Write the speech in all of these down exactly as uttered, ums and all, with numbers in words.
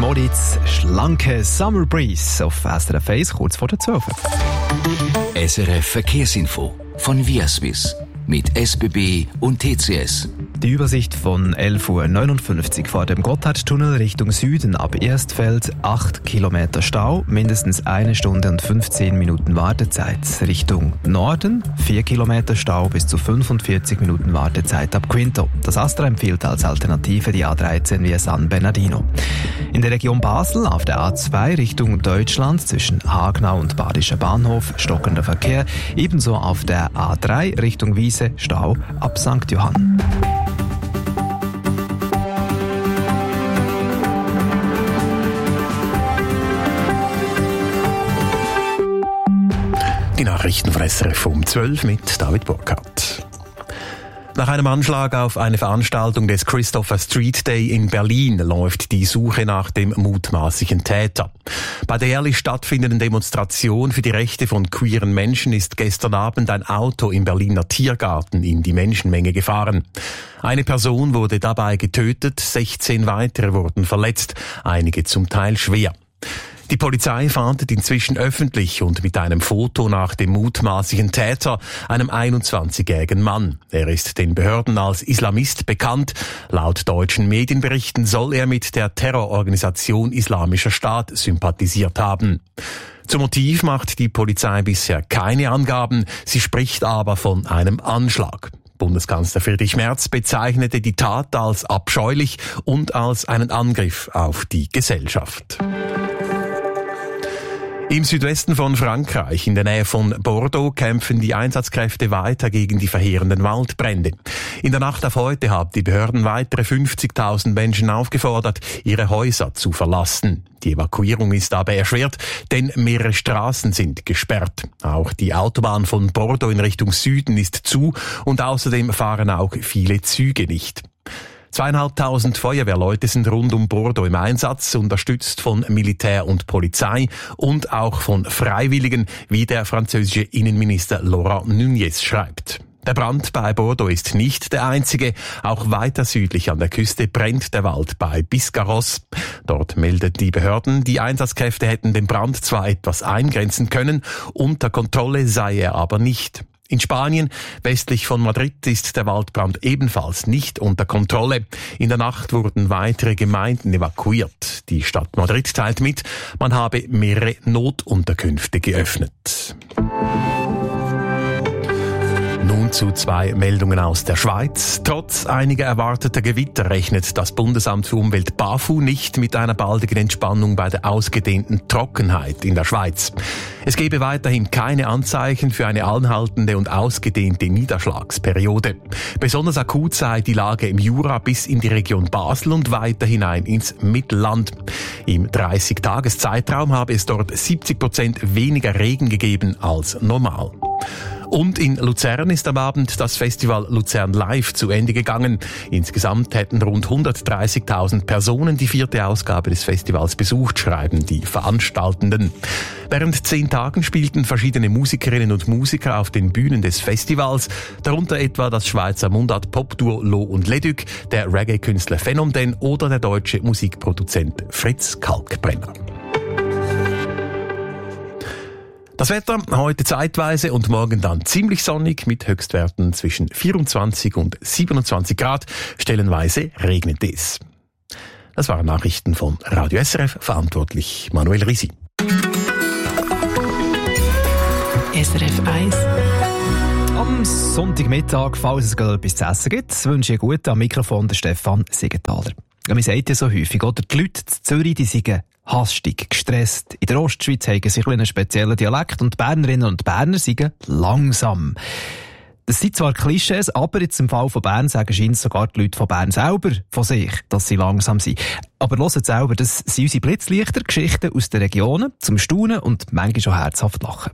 Moritz, schlanke Summer Breeze auf S R F eins, kurz vor der zwölf. S R F Verkehrsinfo von Viaswiss mit S B B und T C S. Die Übersicht von elf Uhr neunundfünfzig vor dem Gotthardtunnel Richtung Süden ab Erstfeld, acht Kilometer Stau, mindestens eine Stunde und fünfzehn Minuten Wartezeit. Richtung Norden, vier Kilometer Stau bis zu fünfundvierzig Minuten Wartezeit ab Quinto. Das Astra empfiehlt als Alternative die A dreizehn via San Bernardino. In der Region Basel auf der A zwei Richtung Deutschland zwischen Hagnau und Badischer Bahnhof stockender Verkehr. Ebenso auf der A drei Richtung Wiese Stau ab Sankt Johann. Die Nachrichten von S R F um zwölf mit David Burkhardt. Nach einem Anschlag auf eine Veranstaltung des Christopher Street Day in Berlin läuft die Suche nach dem mutmaßlichen Täter. Bei der jährlich stattfindenden Demonstration für die Rechte von queeren Menschen ist gestern Abend ein Auto im Berliner Tiergarten in die Menschenmenge gefahren. Eine Person wurde dabei getötet, sechzehn weitere wurden verletzt, einige zum Teil schwer. Die Polizei fahndet inzwischen öffentlich und mit einem Foto nach dem mutmaßlichen Täter, einem einundzwanzigjährigen Mann. Er ist den Behörden als Islamist bekannt. Laut deutschen Medienberichten soll er mit der Terrororganisation Islamischer Staat sympathisiert haben. Zum Motiv macht die Polizei bisher keine Angaben, sie spricht aber von einem Anschlag. Bundeskanzler Friedrich Merz bezeichnete die Tat als abscheulich und als einen Angriff auf die Gesellschaft. Im Südwesten von Frankreich, in der Nähe von Bordeaux, kämpfen die Einsatzkräfte weiter gegen die verheerenden Waldbrände. In der Nacht auf heute haben die Behörden weitere fünfzigtausend Menschen aufgefordert, ihre Häuser zu verlassen. Die Evakuierung ist aber erschwert, denn mehrere Straßen sind gesperrt. Auch die Autobahn von Bordeaux in Richtung Süden ist zu und außerdem fahren auch viele Züge nicht. Zweieinhalbtausend Feuerwehrleute sind rund um Bordeaux im Einsatz, unterstützt von Militär und Polizei und auch von Freiwilligen, wie der französische Innenminister Laurent Nunez schreibt. Der Brand bei Bordeaux ist nicht der einzige. Auch weiter südlich an der Küste brennt der Wald bei Biscarrosse. Dort melden die Behörden, die Einsatzkräfte hätten den Brand zwar etwas eingrenzen können, unter Kontrolle sei er aber nicht. In Spanien, westlich von Madrid, ist der Waldbrand ebenfalls nicht unter Kontrolle. In der Nacht wurden weitere Gemeinden evakuiert. Die Stadt Madrid teilt mit, man habe mehrere Notunterkünfte geöffnet. Nun zu zwei Meldungen aus der Schweiz. Trotz einiger erwarteter Gewitter rechnet das Bundesamt für Umwelt BAFU nicht mit einer baldigen Entspannung bei der ausgedehnten Trockenheit in der Schweiz. Es gebe weiterhin keine Anzeichen für eine anhaltende und ausgedehnte Niederschlagsperiode. Besonders akut sei die Lage im Jura bis in die Region Basel und weiter hinein ins Mittelland. Im dreißig-Tages-Zeitraum habe es dort siebzig Prozent weniger Regen gegeben als normal. Und in Luzern ist am Abend das Festival Luzern Live zu Ende gegangen. Insgesamt hätten rund hundertdreißigtausend Personen die vierte Ausgabe des Festivals besucht, schreiben die Veranstaltenden. Während zehn Tagen spielten verschiedene Musikerinnen und Musiker auf den Bühnen des Festivals, darunter etwa das Schweizer Mundart-Pop-Duo Lo und Leduc, der Reggae-Künstler Phänomen oder der deutsche Musikproduzent Fritz Kalkbrenner. Das Wetter heute zeitweise und morgen dann ziemlich sonnig mit Höchstwerten zwischen vierundzwanzig und siebenundzwanzig Grad. Stellenweise regnet es. Das waren Nachrichten von Radio S R F, verantwortlich Manuel Risi. S R F eins. Am Sonntagmittag, falls es gerade etwas zu essen gibt, wünsche ich gut am Mikrofon der Stefan Siegenthaler. Ja, man sagt ja so häufig, oder? Die Leute in Zürich, die sind hastig, gestresst. In der Ostschweiz haben sie einen speziellen Dialekt und die Bernerinnen und Berner sind langsam. Das sind zwar Klischees, aber jetzt im Fall von Bern sagen scheint sogar die Leute von Bern selber von sich, dass sie langsam sind. Aber hört selber, das sind unsere Blitzlichter, Geschichten aus den Regionen, zum Staunen und manchmal schon herzhaft lachen.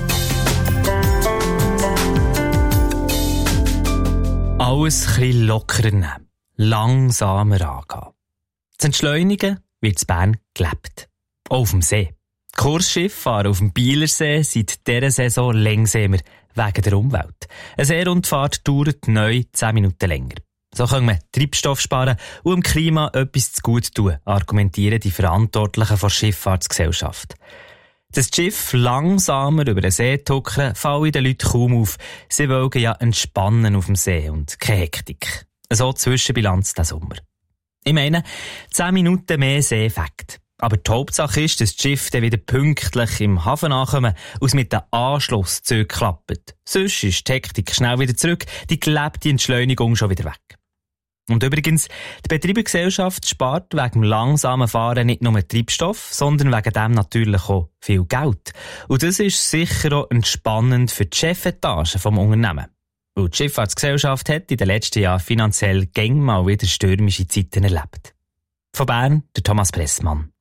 Alles ein bisschen lockerer nehmen, langsamer angehen. Zu entschleunigen wird in Bern gelebt. Auch auf dem See. Die Kursschiffe fahren auf dem Bielersee seit dieser Saison langsamer wegen der Umwelt. Eine Seerundfahrt dauert neu zehn Minuten länger. So können wir Treibstoff sparen und dem Klima etwas zu gut tun, argumentieren die Verantwortlichen der Schifffahrtsgesellschaft. Dass das Schiff langsamer über den See tuckern, fallen den Leuten kaum auf. Sie wollen ja entspannen auf dem See und keine Hektik. So Zwischenbilanz diesen Sommer. Ich meine, zehn Minuten mehr See-Effekt. Aber die Hauptsache ist, dass das Schiff dann wieder pünktlich im Hafen ankommt und es mit den Anschlusszügen klappt. Sonst ist die Hektik schnell wieder zurück, die gelebte Entschleunigung schon wieder weg. Und übrigens, die Betreibergesellschaft spart wegen dem langsamen Fahren nicht nur Treibstoff, sondern wegen dem natürlich auch viel Geld. Und das ist sicher auch entspannend für die Chefetage vom Unternehmen. Und die Schifffahrtsgesellschaft hat in den letzten Jahren finanziell gäng mal wieder stürmische Zeiten erlebt. Von Bern, der Thomas Pressmann.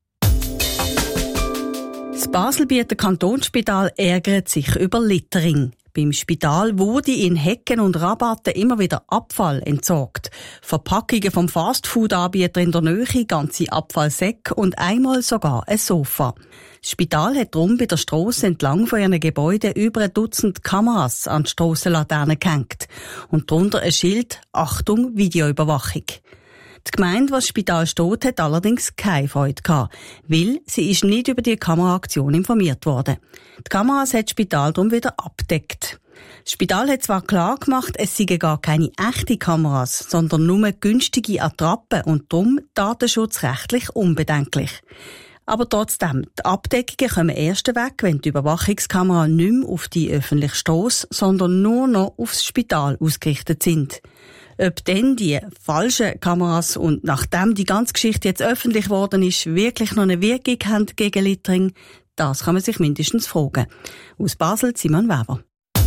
Das Baselbieter Kantonsspital ärgert sich über Littering. Beim Spital wurde in Hecken und Rabatten immer wieder Abfall entsorgt. Verpackungen vom Fastfood-Anbieter in der Nähe, ganze Abfallsäcke und einmal sogar ein Sofa. Das Spital hat darum bei der Strasse entlang von ihren Gebäuden über ein Dutzend Kameras an die Strassenlaternen gehängt. Und darunter ein Schild «Achtung, Videoüberwachung». Die Gemeinde, die das Spital steht, hat allerdings keine Freude gehabt, weil sie ist nicht über die Kameraaktion informiert worden. Die Kameras hat das Spital darum wieder abgedeckt. Das Spital hat zwar klar gemacht, es seien gar keine echten Kameras, sondern nur günstige Attrappen und darum datenschutzrechtlich unbedenklich. Aber trotzdem, die Abdeckungen kommen erst weg, wenn die Überwachungskameras nicht mehr auf die öffentliche Strasse, sondern nur noch aufs Spital ausgerichtet sind. Ob denn die falschen Kameras und nachdem die ganze Geschichte jetzt öffentlich geworden ist, wirklich noch eine Wirkung haben gegen Littering, das kann man sich mindestens fragen. Aus Basel, Simon Weber.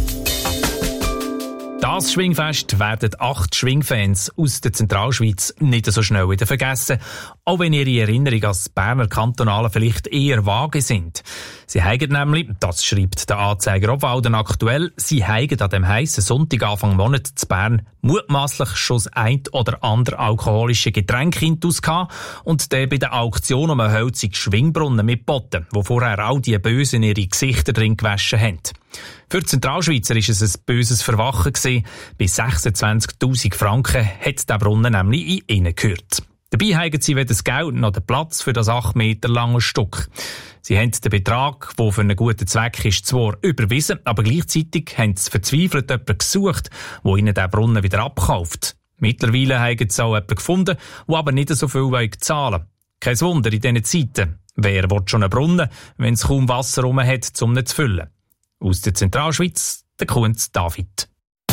Das Schwingfest werden acht Schwingfans aus der Zentralschweiz nicht so schnell wieder vergessen, auch wenn ihre Erinnerungen als Berner Kantonale vielleicht eher vage sind. Sie haben nämlich, das schreibt der Anzeiger Obwalden aktuell, sie haben an dem heissen Sonntag Anfang Monat zu Bern mutmaßlich schon das ein oder andere alkoholische Getränk intus gehabt und dann bei der Auktion um einen hölzigen Schwingbrunnen mitgeboten, wo vorher all die Bösen ihre Gesichter drin gewaschen haben. Für die Zentralschweizer war es ein böses Verwachen gewesen. Bei sechsundzwanzigtausend Franken hat der Brunnen nämlich in ihnen gehört. Dabei haben sie weder das Geld noch den Platz für das acht Meter lange Stück. Sie haben den Betrag, der für einen guten Zweck ist, zwar überwiesen, aber gleichzeitig haben sie verzweifelt jemanden gesucht, der ihnen den Brunnen wieder abkauft. Mittlerweile haben sie auch jemanden gefunden, der aber nicht so viel zahlen will. Kein Wunder in diesen Zeiten. Wer will schon einen Brunnen, wenn es kaum Wasser rum hat, um ihn zu füllen? Aus der Zentralschweiz, der Kunz David.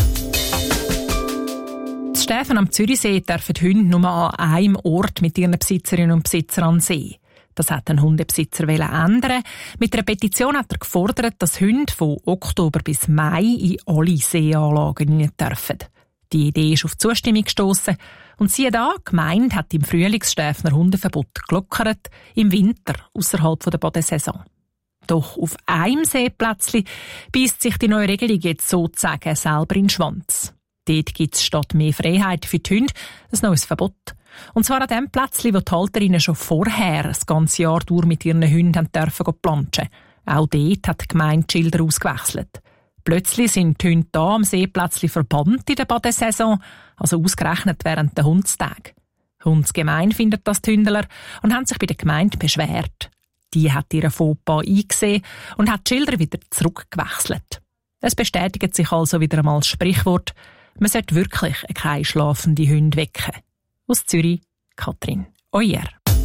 In Stäfen am Zürichsee dürfen die Hunde nur an einem Ort mit ihren Besitzerinnen und Besitzern an den See. Das hat ein Hundebesitzer ändern. Mit einer Petition hat er gefordert, dass Hunde von Oktober bis Mai in alle Seeanlagen rein dürfen. Die Idee ist auf Zustimmung gestossen. Und siehe da, die Gemeinde hat im Frühlingsstäfner Hundeverbot gelockert, im Winter ausserhalb der Badesaison. Doch auf einem Seeplätzchen beisst sich die neue Regelung jetzt sozusagen selber in den Schwanz. Dort gibt es statt mehr Freiheit für die Hunde ein neues Verbot. Und zwar an dem Plätzchen, wo die Halterinnen schon vorher das ganze Jahr durch mit ihren Hunden dürfen planschen. Auch dort hat die Gemeinde die Schilder ausgewechselt. Plötzlich sind die Hunde da am Seeplätzchen verbannt in der Badesaison, also ausgerechnet während der Hundstagen. Hundsgemein findet das die Hündler und haben sich bei der Gemeinde beschwert. Die hat ihren Fauxpas eingesehen und hat die Schilder wieder zurückgewechselt. Es bestätigt sich also wieder einmal das Sprichwort, man sollte wirklich keine schlafende Hunde wecken. Aus Zürich, Katrin Euer.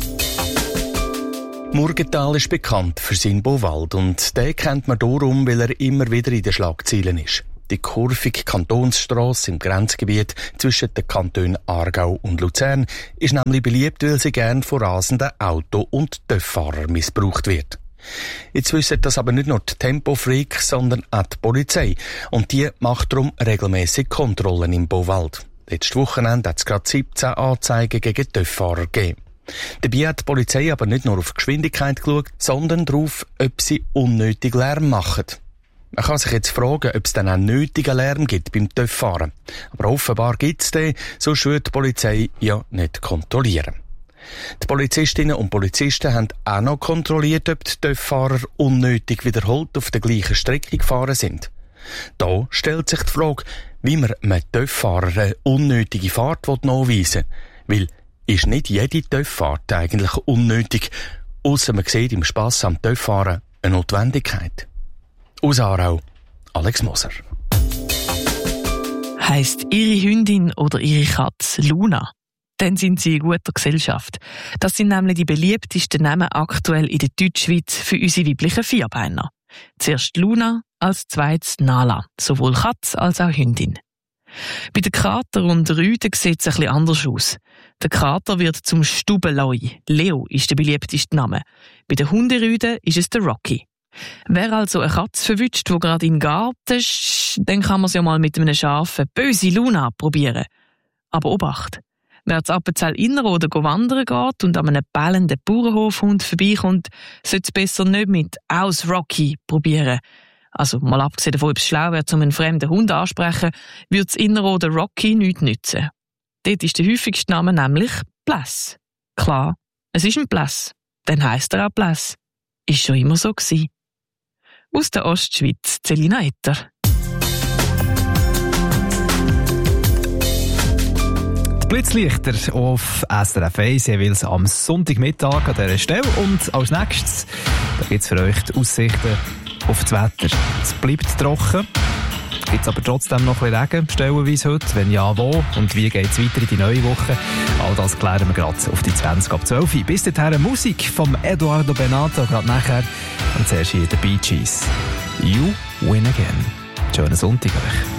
Murgenthal ist bekannt für seinen Bauwald und den kennt man darum, weil er immer wieder in den Schlagzeilen ist. Die kurvige Kantonsstrasse im Grenzgebiet zwischen den Kantonen Aargau und Luzern ist nämlich beliebt, weil sie gern von rasenden Auto- und Töffahrern missbraucht wird. Jetzt wissen das aber nicht nur die Tempofreaks, sondern auch die Polizei. Und die macht darum regelmäßig Kontrollen im Bauwald. Letztes Wochenende hat es gerade siebzehn Anzeigen gegen Töfffahrer gegeben. Dabei hat die Polizei aber nicht nur auf die Geschwindigkeit geschaut, sondern darauf, ob sie unnötig Lärm machen. Man kann sich jetzt fragen, ob es dann auch nötigen Lärm gibt beim Töfffahren. Aber offenbar gibt es den, sonst würde die Polizei ja nicht kontrollieren. Die Polizistinnen und Polizisten haben auch noch kontrolliert, ob die Töfffahrer unnötig wiederholt auf der gleichen Strecke gefahren sind. Da stellt sich die Frage, wie man einem Töfffahrer eine unnötige Fahrt nachweisen will. Weil ist nicht jede Töfffahrt eigentlich unnötig, ausser man sieht im Spass am Töfffahren eine Notwendigkeit. Aus Aarau, Alex Moser. Heisst Ihre Hündin oder Ihre Katze Luna? Dann sind Sie in guter Gesellschaft. Das sind nämlich die beliebtesten Namen aktuell in der Deutschschweiz für unsere weiblichen Vierbeiner. Zuerst Luna, als zweites Nala, sowohl Katze als auch Hündin. Bei den Kater und Rüden sieht es ein bisschen anders aus. Der Kater wird zum Stubeloi. Leo ist der beliebteste Name. Bei den Hunderüden ist es der Rocky. Wer also eine Katze verwünscht, die gerade in den Garten ist, dann kann man es ja mal mit einem scharfen, böse Luna probieren. Aber Obacht! Wer zu Appenzell Innerrhoden wandern geht und an einem bellenden Bauernhofhund vorbeikommt, sollte es besser nicht mit «Aus Rocky» probieren. Also, mal abgesehen davon, ob es schlau wäre, um einen fremden Hund ansprechen, würde es Innerrhoden Rocky nichts nützen. Dort ist der häufigste Name nämlich Bläss. Klar, es ist ein Bläss. Dann heisst er auch Bläss. Ist schon immer so gewesen. Aus der Ostschweiz, Celina Etter. Blitzlichter auf S R F eins, jeweils am Sonntagmittag an dieser Stelle. Und als nächstes gibt es für euch die Aussichten auf das Wetter. Es bleibt trocken, gibt es aber trotzdem noch ein bisschen Regen, stellenweise heute. Wenn ja, wo und wie geht es weiter in die neue Woche? All das klären wir gerade auf die zwanzig ab zwölf. Bis dahin Musik vom Eduardo Benato, gerade nachher. Und zuerst hier die Bee Gees. You win again. Schönen Sonntag euch.